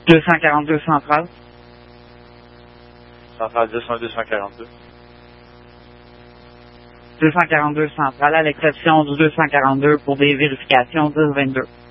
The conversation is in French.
242 centrale. Centrale 201 242. 242 centrale à l'exception du 242 pour des vérifications 1022.